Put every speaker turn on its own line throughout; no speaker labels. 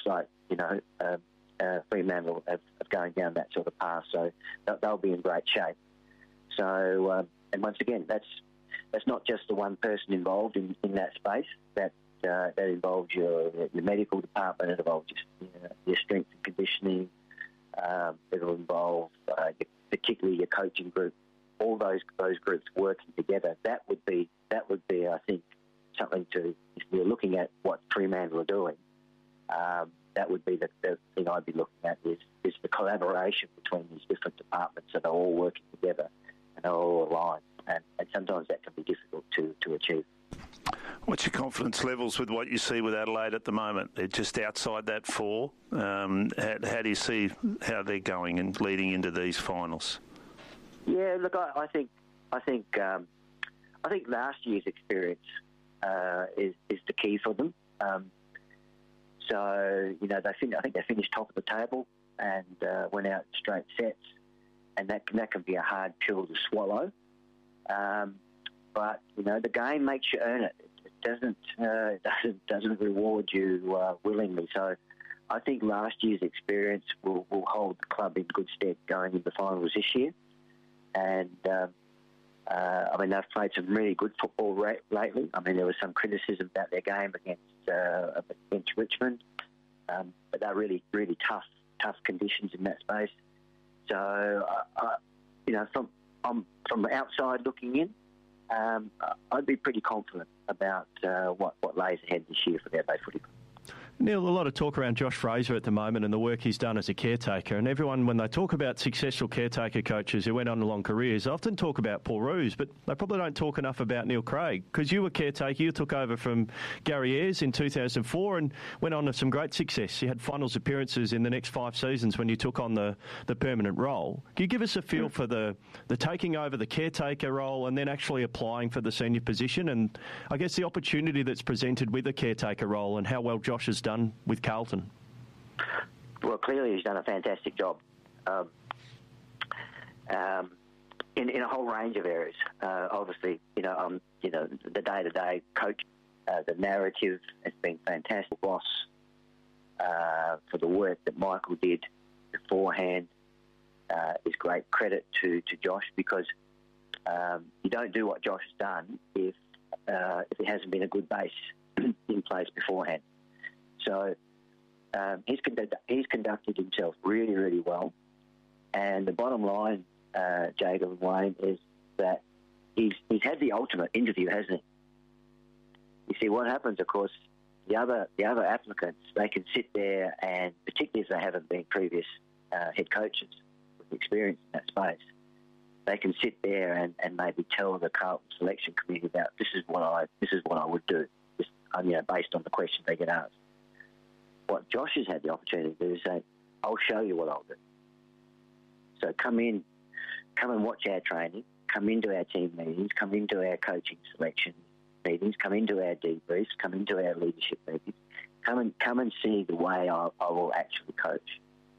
looks like, Fremantle are going down that sort of path, so they'll be in great shape. So, and once again, that's not just the one person involved in that space. That involves your medical department. It involves your strength and conditioning. It'll involve particularly your coaching group. All those groups working together. That would be, I think, something to, if you're looking at what Fremantle are doing. That would be the thing I'd be looking at is the collaboration between these different departments that are all working together and are all aligned. And sometimes that can be difficult to achieve.
What's your confidence levels with what you see with Adelaide at the moment? They're just outside that 4. How do you see how they're going and leading into these finals?
Yeah, look, I think last year's experience is the key for them. So I think they finished top of the table and went out in straight sets, and that can be a hard pill to swallow. But the game makes you earn it. It doesn't reward you willingly. So I think last year's experience will hold the club in good stead going into the finals this year. And they've played some really good football lately. I mean, there was some criticism about their game against Richmond, but they're really, really tough conditions in that space. So from outside looking in, I'd be pretty confident about what lays ahead this year for the Adelaide Footy Club.
Neil, a lot of talk around Josh Fraser at the moment and the work he's done as a caretaker. And everyone, when they talk about successful caretaker coaches who went on long careers, often talk about Paul Roos, but they probably don't talk enough about Neil Craig. Because you were caretaker, you took over from Gary Ayres in 2004 and went on to some great success. You had finals appearances in the next 5 seasons when you took on the permanent role. Can you give us a feel for the taking over the caretaker role and then actually applying for the senior position? And I guess the opportunity that's presented with the caretaker role and how well Josh has done with Carlton.
Well, clearly he's done a fantastic job in a whole range of areas. Obviously, the day-to-day coach, the narrative has been fantastic. Boss for the work that Michael did beforehand is great credit to Josh, because you don't do what Josh has done if it hasn't been a good base in place beforehand. So he's conducted himself really, really well. And the bottom line, Jacob and Wayne, is that he's had the ultimate interview, hasn't he? You see, what happens, of course, the other applicants, they can sit there and, particularly if they haven't been previous head coaches with experience in that space, they can sit there and maybe tell the Carlton selection committee about this is what I would do, just, based on the questions they get asked. What Josh has had the opportunity to do is say, I'll show you what I'll do. So come and watch our training, come into our team meetings, come into our coaching selection meetings, come into our debriefs, come into our leadership meetings, come and see the way I will actually coach.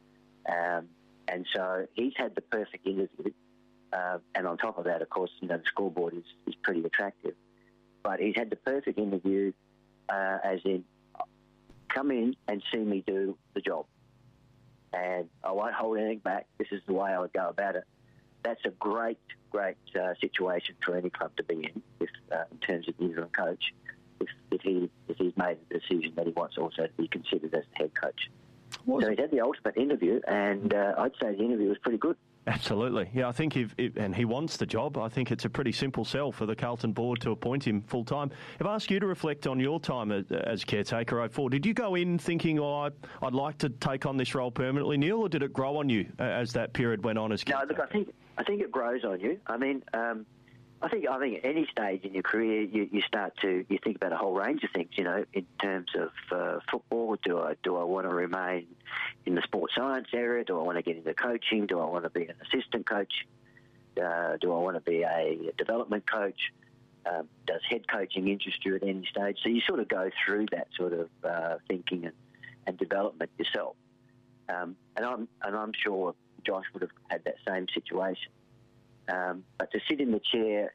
And so he's had the perfect interview. And on top of that, of course, the scoreboard is pretty attractive. But he's had the perfect interview, as in, come in and see me do the job. And I won't hold anything back. This is the way I would go about it. That's a great situation for any club to be in terms of the interim coach, if he's made the decision that he wants also to be considered as the head coach. So he's had the ultimate interview, and I'd say the interview was pretty good.
Absolutely. Yeah, I think and he wants the job. I think it's a pretty simple sell for the Carlton board to appoint him full-time. If I ask you to reflect on your time as caretaker 04, did you go in thinking, I'd like to take on this role permanently, Neil, or did it grow on you as that period went on as caretaker?
No, look, I think it grows on you. I mean, I think at any stage in your career, you think about a whole range of things, in terms of football. Do I want to remain in the sports science area? Do I want to get into coaching? Do I want to be an assistant coach? Do I want to be a development coach? Does head coaching interest you at any stage? So you sort of go through that sort of thinking and development yourself. And I'm sure Josh would have had that same situation. But to sit in the chair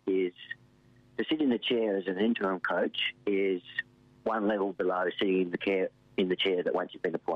as an interim coach is one level below sitting in the chair that once you've been appointed.